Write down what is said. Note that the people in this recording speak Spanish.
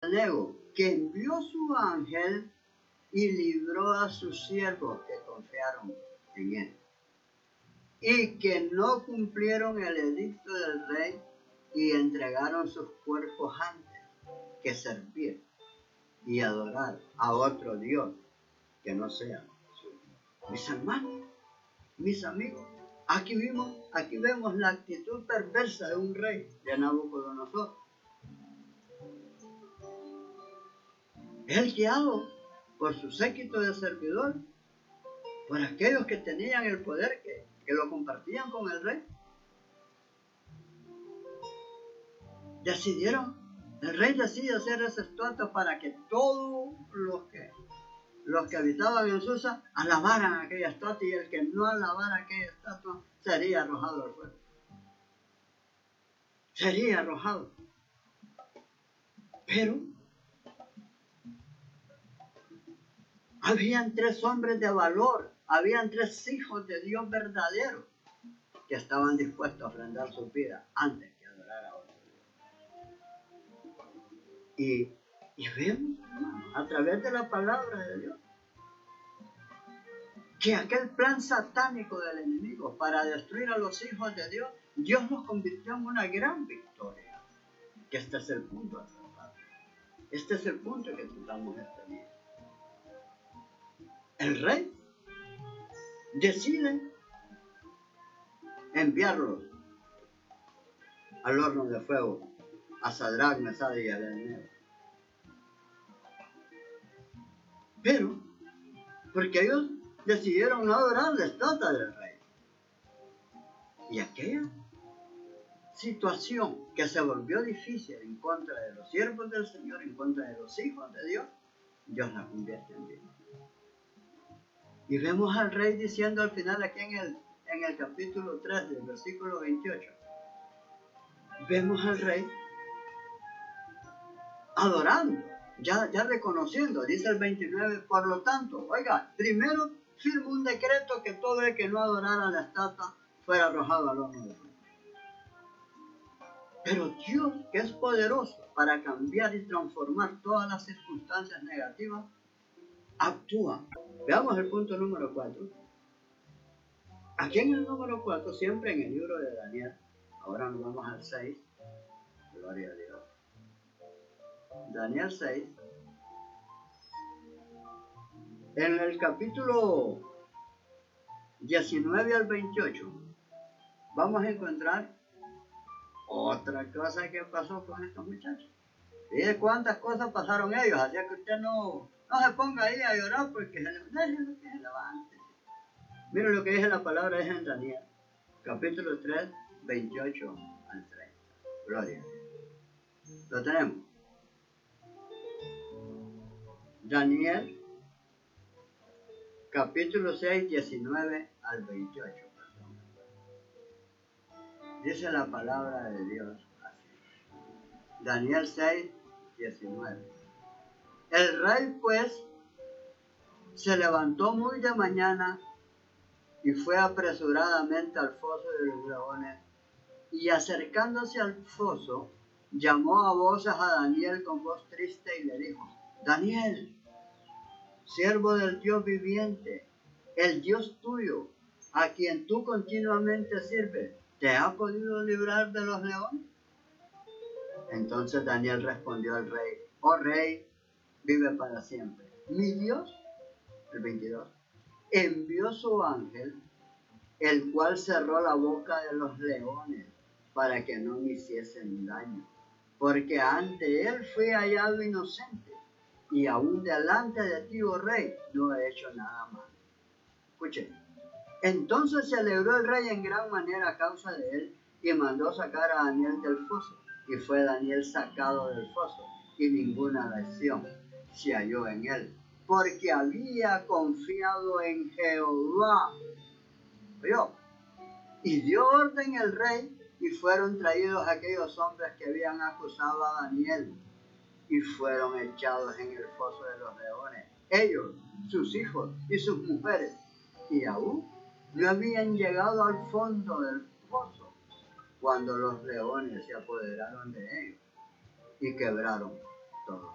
Abednego, que envió su ángel y libró a sus siervos que confiaron en él, y que no cumplieron el edicto del rey y entregaron sus cuerpos antes que servir y adorar a otro Dios que no sea suyo. Mis hermanos, mis amigos, aquí vemos la actitud perversa de un rey, de Nabucodonosor. Él, guiado por su séquito de servidor, por aquellos que tenían el poder, que lo compartían con el rey, el rey decide hacer esa estatua para que todos los que habitaban en Susa alabaran aquella estatua, y el que no alabara aquella estatua sería arrojado al fuego. Sería arrojado. Pero habían 3 hombres de valor, habían 3 hijos de Dios verdadero que estaban dispuestos a ofrendar su vida antes que adorar a otro Dios. Y vemos, hermano, a través de la palabra de Dios, que aquel plan satánico del enemigo para destruir a los hijos de Dios, Dios los convirtió en una gran victoria. Que este es el punto a tratar. Este es el punto que tratamos este día. El rey decide enviarlos al horno de fuego, a Sadrach, Mesach y Abednego. Pero, porque ellos decidieron no adorar la estatua del rey. Y aquella situación que se volvió difícil en contra de los siervos del Señor, en contra de los hijos de Dios, Dios la convierte en bien. Y vemos al rey diciendo al final, aquí en el capítulo 3 del versículo 28, vemos al rey adorando, ya reconociendo, dice el 29, por lo tanto, oiga, primero firmó un decreto que todo el que no adorara la estatua fuera arrojado al horno de fuego. Pero Dios, que es poderoso para cambiar y transformar todas las circunstancias negativas, actúa. Veamos el punto número 4. Aquí en el número 4, siempre en el libro de Daniel, ahora nos vamos al 6, gloria a Dios. Daniel 6, en el capítulo 19 al 28, vamos a encontrar otra cosa que pasó con estos muchachos. Fíjense cuántas cosas pasaron ellos, así que usted no se ponga ahí a llorar porque déjenlo que se levante. Miren lo que dice la palabra en Daniel, capítulo 3, 28 al 30. Gloria. Lo tenemos. Daniel, capítulo 6, 19 al 28. Dice la palabra de Dios así. Daniel 6, 19. El rey pues se levantó muy de mañana y fue apresuradamente al foso de los leones, y acercándose al foso, llamó a voces a Daniel con voz triste y le dijo: Daniel, siervo del Dios viviente, el Dios tuyo, a quien tú continuamente sirves, ¿te ha podido librar de los leones? Entonces Daniel respondió al rey: oh rey, vive para siempre. Mi Dios, el 22, envió su ángel, el cual cerró la boca de los leones para que no me hiciesen daño, porque ante él fui hallado inocente, y aún delante de ti, oh rey, no he hecho nada malo. Escuchen. Entonces se alegró el rey en gran manera a causa de él, y mandó sacar a Daniel del foso, y fue Daniel sacado del foso, y ninguna lesión se halló en él, porque había confiado en Jehová. ¿Oyó? Y dio orden el rey, y fueron traídos aquellos hombres que habían acusado a Daniel, y fueron echados en el foso de los leones, ellos, sus hijos y sus mujeres, y aún no habían llegado al fondo del foso cuando los leones se apoderaron de ellos y quebraron todo.